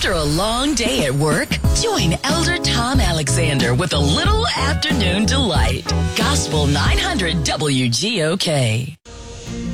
After a long day at work, join Elder Tom Alexander with a little afternoon delight. Gospel 900 WGOK.